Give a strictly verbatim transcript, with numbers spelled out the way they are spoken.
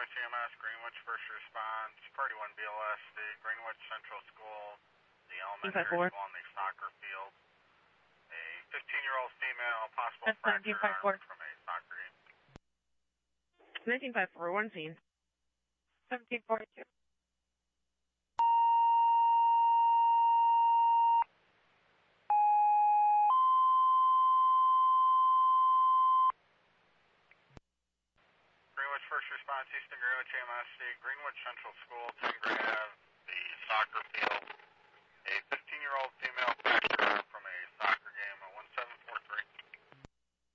Greenwich E M S, Greenwich First Response, Party one B L S, the Greenwich Central School, the elementary school on the soccer field. A fifteen-year-old female, possible That's fractured arm from a soccer game. nineteen five four, one scene. seventeen forty-two. Greenwich First Response, Eastern Greenwich E M S, the Greenwich Central School, ten Gray Ave, the soccer field. A fifteen-year-old female fractured